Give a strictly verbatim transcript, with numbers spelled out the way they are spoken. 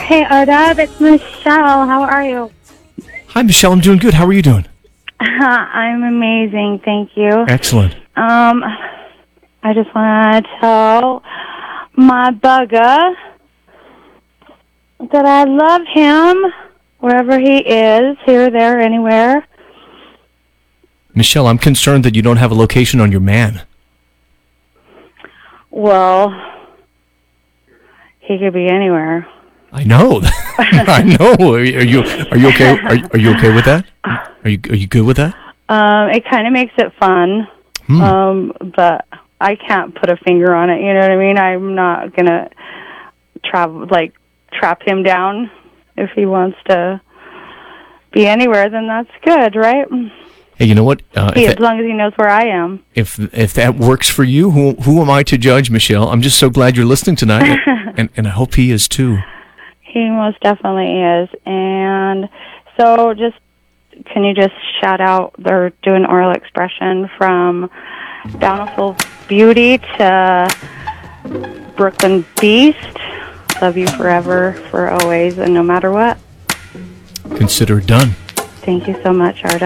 Hey, Ardab, it's Michelle. How are you? Hi, Michelle. I'm doing good. How are you doing? I'm amazing, thank you. Excellent. Um, I just want to tell my bugger that I love him wherever he is, here, there, anywhere. Michelle, I'm concerned that you don't have a location on your man. Well, he could be anywhere. I know. I know. Are you are you, are you okay? Are, you- are you okay with that? Are you are you good with that? Um, it kind of makes it fun, Hmm. um, but I can't put a finger on it. You know what I mean? I'm not gonna travel like trap him down. If he wants to be anywhere, then that's good, right? Hey, you know what? Uh, He, if, as that, long as he knows where I am. if if that works for you, who who am I to judge, Michelle? I'm just so glad you're listening tonight, and and I hope he is too. He most definitely is. And so just, can you just shout out, they're doing oral expression from Bountiful Beauty to Brooklyn Beast. Love you forever, for always, and no matter what. Consider it done. Thank you so much, Arda.